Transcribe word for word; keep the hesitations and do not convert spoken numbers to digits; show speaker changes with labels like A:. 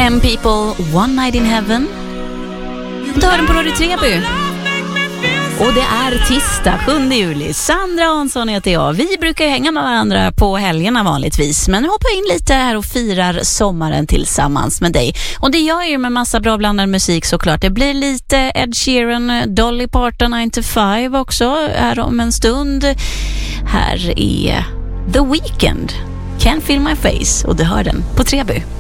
A: M People, One Night in Heaven. Du hör den på Radio Treby. Och det är tisdag, sjunde juli. Sandra Hansson heter jag. Vi brukar ju hänga med varandra på helgerna vanligtvis. Men nu hoppar jag in lite här och firar sommaren tillsammans med dig. Och det gör jag ju med massa bra blandad musik såklart. Det blir lite Ed Sheeran, Dolly Parton, nine to five också här om en stund. Här är The Weeknd, Can't Feel My Face. Och du hör den på Treby.